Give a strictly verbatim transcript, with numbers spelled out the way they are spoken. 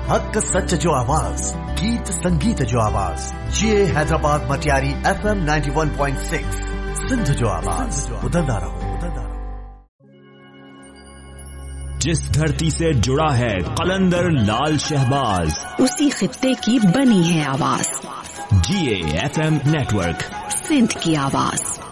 हक सच जो आवाज, गीत संगीत जो आवाज, ये Hyderabad Matiari F M ninety one point six, Sindh जो आवाज, उदंदा रहो। जिस धरती से जुड़ा है कलंदर लाल शहबाज, उसी खित्ते की बनी है आवाज। जी A F M network, Sindh की आवाज।